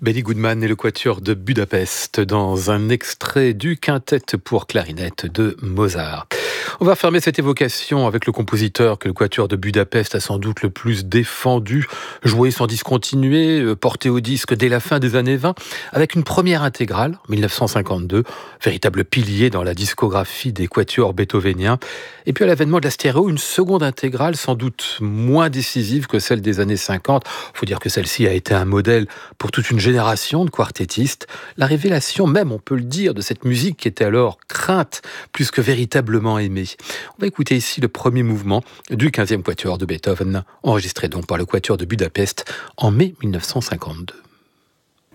Benny Goodman et le Quatuor de Budapest dans un extrait du quintet pour clarinette de Mozart. On va fermer cette évocation avec le compositeur que le Quatuor de Budapest a sans doute le plus défendu, joué sans discontinuer, porté au disque dès la fin des années 20, avec une première intégrale, 1952, véritable pilier dans la discographie des quatuors beethoveniens, et puis à l'avènement de la stéréo, une seconde intégrale sans doute moins décisive que celle des années 50. Il faut dire que celle-ci a été un modèle pour toute une génération de quartettistes, la révélation même, on peut le dire, de cette musique qui était alors crainte plus que véritablement aimée. On va écouter ici le premier mouvement du 15e quatuor de Beethoven, enregistré donc par le Quatuor de Budapest en mai 1952.